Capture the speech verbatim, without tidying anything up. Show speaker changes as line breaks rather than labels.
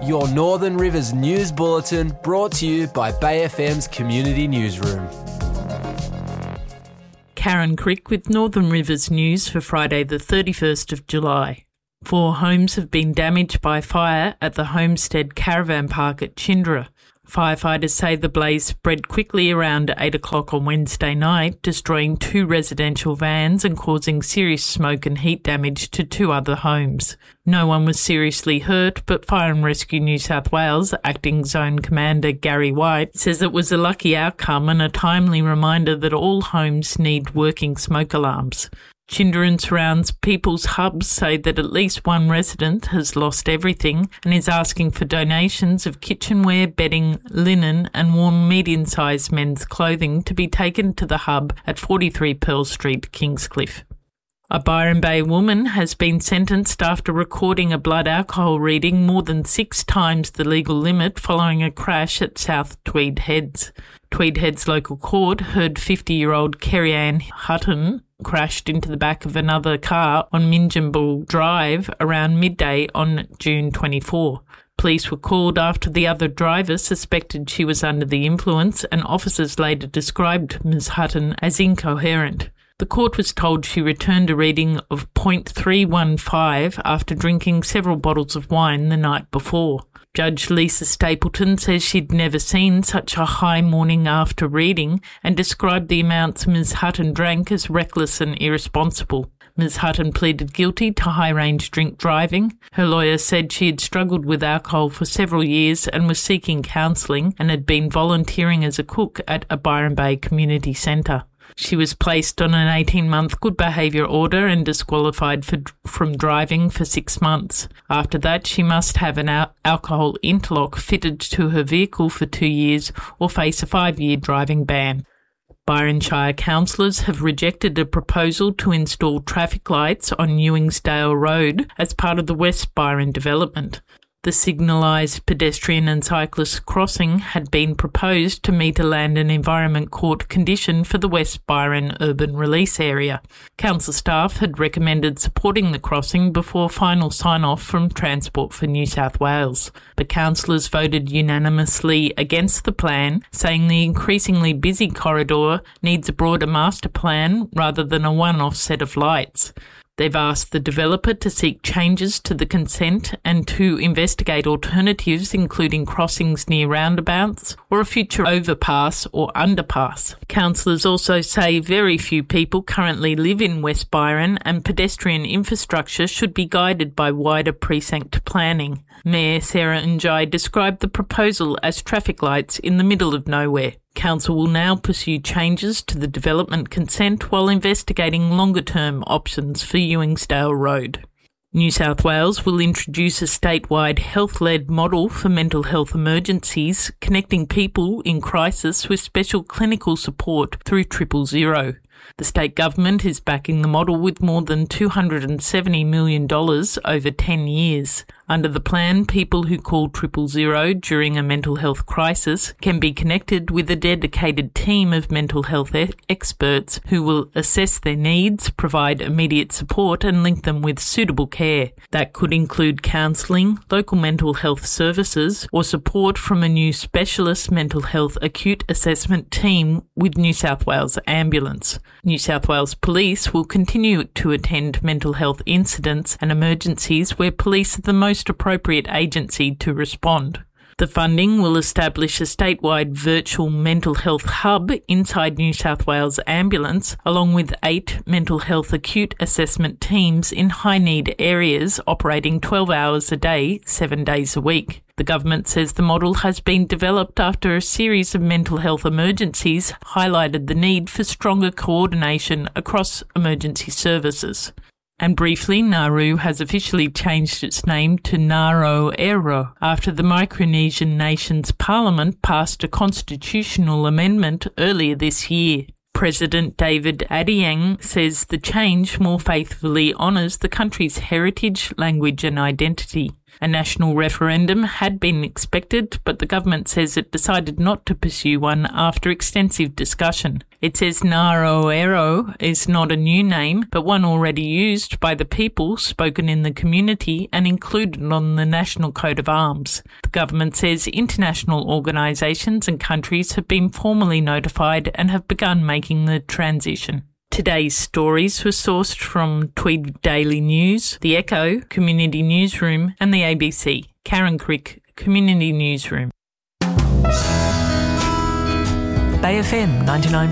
your Northern Rivers News Bulletin, brought to you by Bay F M's Community Newsroom.
Karen Crick with Northern Rivers News for Friday the thirty-first of July. Four homes have been damaged by fire at the Homestead Caravan Park at Chindra. Firefighters say the blaze spread quickly around eight o'clock on Wednesday night, destroying two residential vans and causing serious smoke and heat damage to two other homes. No one was seriously hurt, but Fire and Rescue New South Wales Acting Zone Commander Gary White says it was a lucky outcome and a timely reminder that all homes need working smoke alarms. Chindra and surrounds People's Hubs say that at least one resident has lost everything and is asking for donations of kitchenware, bedding, linen and warm medium-sized men's clothing to be taken to the hub at forty-three Pearl Street, Kingscliff. A Byron Bay woman has been sentenced after recording a blood alcohol reading more than six times the legal limit following a crash at South Tweed Heads. Tweed Heads local court heard fifty-year-old Kerry Ann Hutton crashed into the back of another car on Minjimble Drive around midday on June twenty-fourth. Police were called after the other driver suspected she was under the influence, and officers later described Miz Hutton as incoherent. The court was told she returned a reading of point three one five after drinking several bottles of wine the night before. Judge Lisa Stapleton says she'd never seen such a high morning after reading and described the amounts Miz Hutton drank as reckless and irresponsible. Miz Hutton pleaded guilty to high-range drink driving. Her lawyer said she had struggled with alcohol for several years and was seeking counselling and had been volunteering as a cook at a Byron Bay community centre. She was placed on an eighteen-month good behaviour order and disqualified for, from driving for six months. After that, she must have an al- alcohol interlock fitted to her vehicle for two years or face a five-year driving ban. Byron Shire councillors have rejected a proposal to install traffic lights on Ewingsdale Road as part of the West Byron development. The signalised pedestrian and cyclist crossing had been proposed to meet a Land and Environment Court condition for the West Byron urban release area. Council staff had recommended supporting the crossing before final sign-off from Transport for New South Wales. But councillors voted unanimously against the plan, saying the increasingly busy corridor needs a broader master plan rather than a one-off set of lights. They've asked the developer to seek changes to the consent and to investigate alternatives, including crossings near roundabouts or a future overpass or underpass. Councillors also say very few people currently live in West Byron and pedestrian infrastructure should be guided by wider precinct planning. Mayor Sarah Njai described the proposal as traffic lights in the middle of nowhere. Council will now pursue changes to the development consent while investigating longer-term options for Ewingsdale Road. New South Wales will introduce a statewide health-led model for mental health emergencies, connecting people in crisis with special clinical support through Triple Zero. The state government is backing the model with more than two hundred seventy million dollars over ten years. Under the plan, people who call Triple Zero during a mental health crisis can be connected with a dedicated team of mental health e- experts who will assess their needs, provide immediate support and link them with suitable care. That could include counselling, local mental health services or support from a new specialist mental health acute assessment team with New South Wales Ambulance. New South Wales Police will continue to attend mental health incidents and emergencies where police are the most appropriate agency to respond. The funding will establish a statewide virtual mental health hub inside New South Wales Ambulance, along with eight mental health acute assessment teams in high-need areas operating twelve hours a day, seven days a week. The government says the model has been developed after a series of mental health emergencies highlighted the need for stronger coordination across emergency services. And briefly, Nauru has officially changed its name to Ngāroero after the Micronesian nation's parliament passed a constitutional amendment earlier this year. President David Adiang says the change more faithfully honours the country's heritage, language and identity. A national referendum had been expected, but the government says it decided not to pursue one after extensive discussion. It says Ngaroero is not a new name, but one already used by the people spoken in the community and included on the National Coat of Arms. The government says international organisations and countries have been formally notified and have begun making the transition. Today's stories were sourced from Tweed Daily News, The Echo, Community Newsroom and the A B C, Karen Crick, Community Newsroom.
Bay F M ninety-nine.